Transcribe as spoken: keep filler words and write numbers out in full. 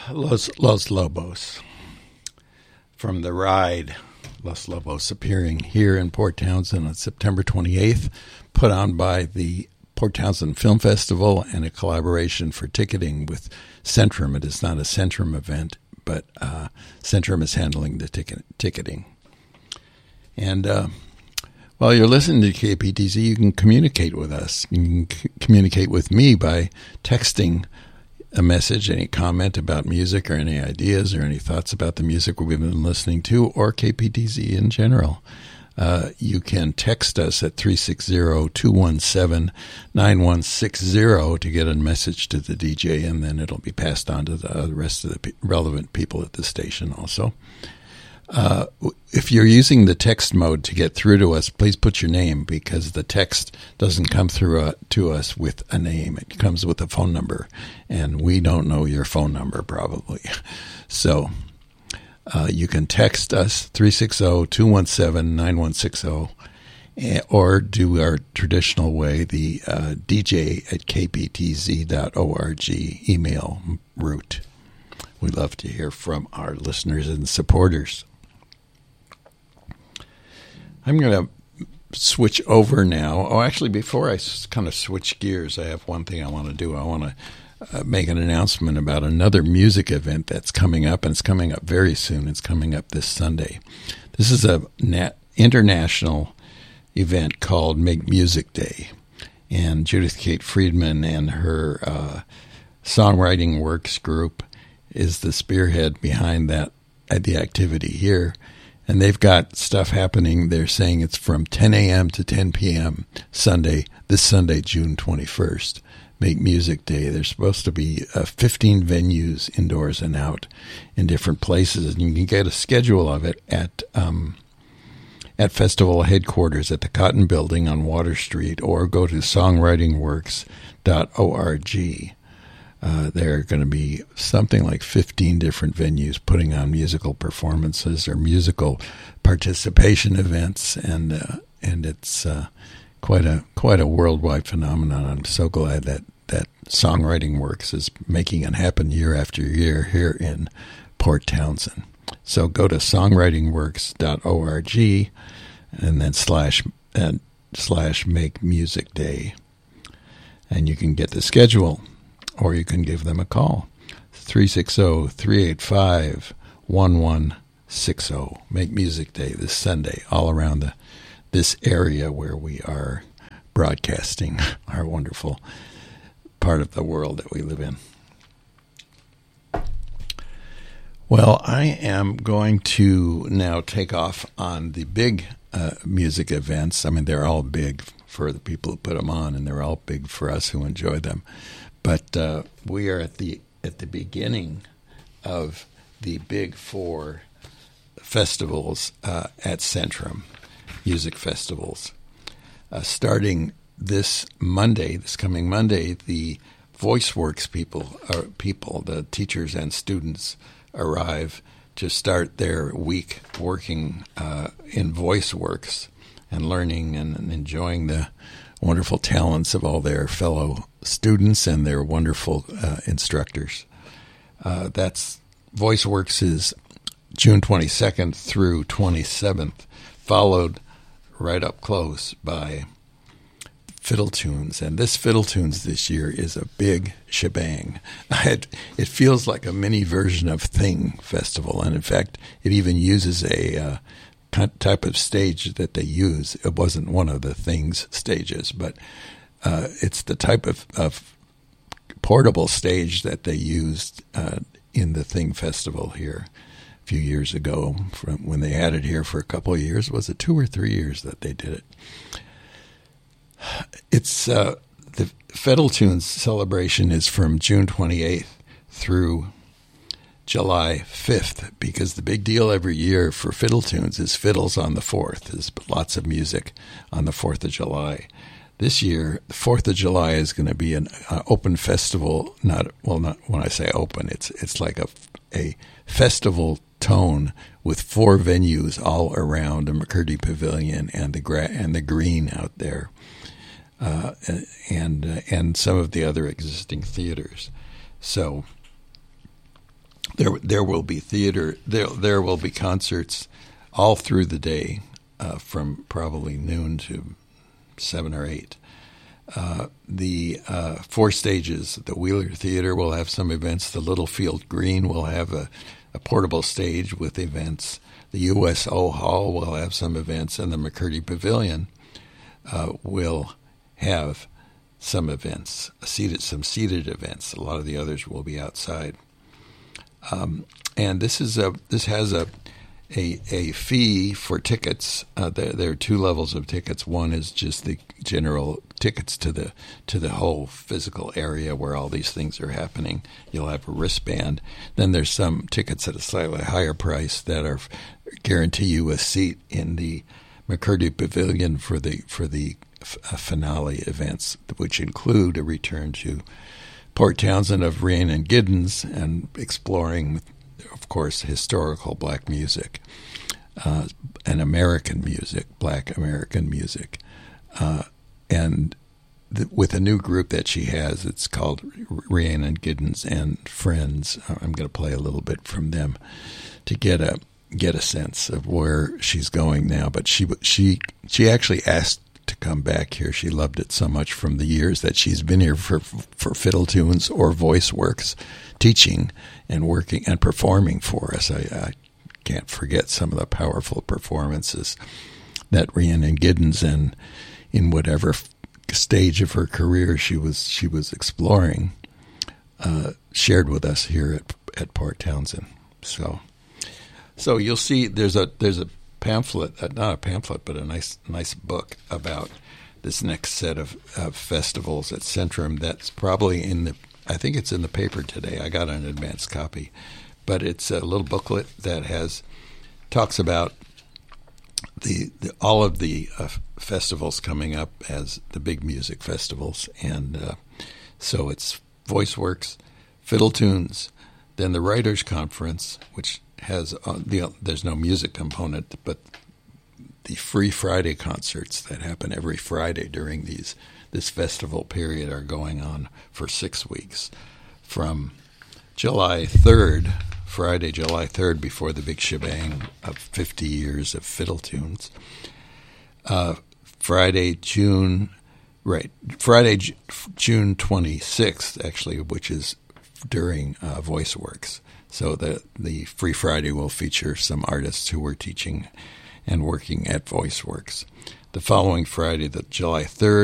Los, Los Lobos. From the ride, Los Lobos appearing here in Port Townsend on September twenty-eighth, put on by the Port Townsend Film Festival and a collaboration for ticketing with Centrum. It is not a Centrum event, but uh, Centrum is handling the ticket, ticketing. And uh, while you're listening to K P T Z, you can communicate with us. You can c- communicate with me by texting a message, any comment about music or any ideas or any thoughts about the music we've been listening to, or K P T Z in general. Uh, you can text us at three six zero, two one seven, nine one six zero to get a message to the D J, and then it'll be passed on to the rest of the pe- relevant people at the station also. Uh, if you're using the text mode to get through to us, please put your name, because the text doesn't come through uh, to us with a name. It comes with a phone number, and we don't know your phone number probably. So uh, you can text us three six zero, two one seven, nine one six zero, or do our traditional way, the uh, D J at k p t z dot org email route. We love to hear from our listeners and supporters. I'm going to switch over now. Oh, actually, before I kind of switch gears, I have one thing I want to do. I want to uh, make an announcement about another music event that's coming up, and it's coming up very soon. It's coming up this Sunday. This is a nat- international event called Make Music Day, and Judith Kate Friedman and her uh, Songwriting Works group is the spearhead behind that at the activity here. And they've got stuff happening. They're saying it's from ten a.m. to ten p.m. Sunday, this Sunday, June twenty-first, Make Music Day. There's supposed to be uh, fifteen venues indoors and out in different places. And you can get a schedule of it at um, at festival headquarters at the Cotton Building on Water Street, or go to songwriting works dot org. Uh, there are going to be something like fifteen different venues putting on musical performances or musical participation events, and uh, and it's uh, quite a quite a worldwide phenomenon. I'm so glad that that Songwriting Works is making it happen year after year here in Port Townsend. So go to songwriting works dot org and then slash and slash Make Music Day, and you can get the schedule. Or you can give them a call, three six zero, three eight five, one one six zero. Make Music Day this Sunday all around the, this area where we are broadcasting our wonderful part of the world that we live in. Well, I am going to now take off on the big uh, music events. I mean, they're all big for the people who put them on, and they're all big for us who enjoy them. But uh, we are at the at the beginning of the big four festivals uh, at Centrum, music festivals. Uh, starting this Monday, this coming Monday, the VoiceWorks people, uh, people, the teachers and students, arrive to start their week working uh, in VoiceWorks and learning and, and enjoying the wonderful talents of all their fellow students and their wonderful uh, instructors. Uh, that's VoiceWorks is June twenty-second through twenty-seventh, followed right up close by Fiddle Tunes. And this Fiddle Tunes this year is a big shebang. It, it feels like a mini version of Thing Festival, and in fact, it even uses a uh, type of stage that they use. It wasn't one of the Things stages, but uh, it's the type of, of portable stage that they used uh, in the Thing Festival here a few years ago, from when they had it here for a couple of years. Was it two or three years that they did it? It's uh, the Fiddle Tunes celebration is from June twenty-eighth through July fifth, because the big deal every year for Fiddle Tunes is Fiddles on the fourth. There's lots of music on the fourth of July. This year, the fourth of July is going to be an uh, open festival. Not well, not when I say open, it's it's like a a festival tone with four venues all around the McCurdy Pavilion and the gra- and the green out there, uh, and uh, and some of the other existing theaters. So there there will be theater. There there will be concerts all through the day, uh, from probably noon to seven or eight. Uh, the uh, four stages, the Wheeler Theater will have some events. The Littlefield Green will have a, a portable stage with events. The U S O Hall will have some events, and the McCurdy Pavilion uh, will have some events, seated, some seated events. A lot of the others will be outside. Um, and this is a this has a a, a fee for tickets. Uh, there, there are two levels of tickets. One is just the general tickets to the to the whole physical area where all these things are happening. You'll have a wristband. Then there's some tickets at a slightly higher price that are guarantee you a seat in the McCurdy Pavilion for the for the f- finale events, which include a return to Port Townsend of Rhiannon Giddens and exploring, of course, historical black music, uh, and American music, black American music. Uh, and th- with a new group that she has, it's called Rhiannon Giddens and Friends. I'm going to play a little bit from them to get a get a sense of where she's going now. But she she she actually asked to come back here. She loved it so much from the years that she's been here for for Fiddle Tunes or Voice Works, teaching and working and performing for us. I, I can't forget some of the powerful performances that Rhiannon Giddens, and in whatever f- stage of her career she was she was exploring, uh, shared with us here at at Port Townsend. So, so you'll see there's a there's a pamphlet, uh, not a pamphlet, but a nice nice book about this next set of, of festivals at Centrum. That's probably in the, I think it's in the paper today. I got an advance copy, but it's a little booklet that has talks about the, the all of the uh, festivals coming up as the big music festivals, and uh, so it's Voice Works, Fiddle Tunes, then the Writers' Conference, which has uh, the there's no music component, but the free Friday concerts that happen every Friday during these this festival period are going on for six weeks, from July third, Friday, July third, before the big shebang of fifty years of Fiddle Tunes. Uh, Friday, June, right? Friday, June twenty-sixth, actually, which is during uh, Voice Works. So the the Free Friday will feature some artists who were teaching and working at Voice Works. The following Friday, the July third,